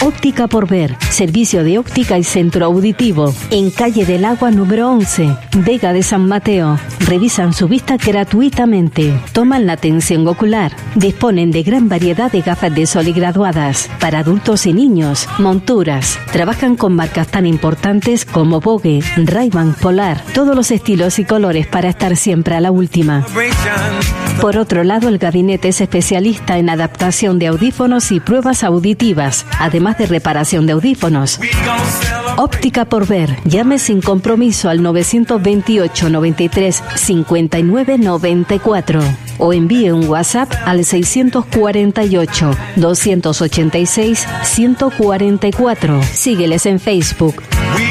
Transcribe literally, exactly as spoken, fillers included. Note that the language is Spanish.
Óptica por Ver, servicio de óptica y centro auditivo, en Calle del Agua número once, Vega de San Mateo. Revisan su vista gratuitamente, toman la tensión ocular, disponen de gran variedad de gafas de sol y graduadas, para adultos y niños, monturas. Trabajan con marcas tan importantes como Vogue, Ray-Ban, Polar, todos los estilos y colores para estar siempre a la última. Por otro lado, el gabinete es especialista en adaptación de audífonos y pruebas auditivas, además de reparación de audífonos. Óptica por Ver. Llame sin compromiso al novecientos veintiocho, noventa y tres, cincuenta y nueve, noventa y cuatro o envíe un WhatsApp al seiscientos cuarenta y ocho, doscientos ochenta y seis, ciento cuarenta y cuatro. Sígueles en Facebook,